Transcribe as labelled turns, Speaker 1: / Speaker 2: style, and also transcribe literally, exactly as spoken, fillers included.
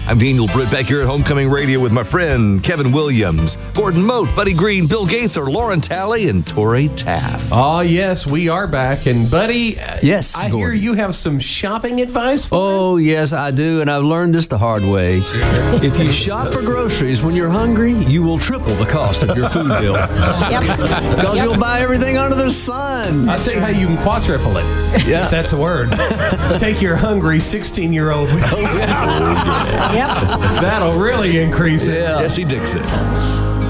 Speaker 1: I'm Daniel Britt back here at Homecoming Radio with my friend Kevin Williams, Gordon Moat, Buddy Green, Bill Gaither, Lauren Talley, and Torrey Taft.
Speaker 2: Oh, yes, we are back. And, Buddy,
Speaker 3: yes,
Speaker 2: I
Speaker 3: Gordon.
Speaker 2: hear you have some shopping advice for
Speaker 3: Oh,
Speaker 2: us?
Speaker 3: yes, I do, and I've learned this the hard way. If you shop for groceries when you're hungry, you will triple the cost of your food bill.
Speaker 4: Yep.
Speaker 3: Because
Speaker 4: Yep.
Speaker 3: you'll buy everything under the sun.
Speaker 2: I'll tell you how you can quadruple it,
Speaker 3: Yeah.
Speaker 2: if that's a word. Take your hungry sixteen-year-old with you.
Speaker 4: Yep.
Speaker 2: That'll really increase it.
Speaker 3: Yeah.
Speaker 1: Jesse Dixon.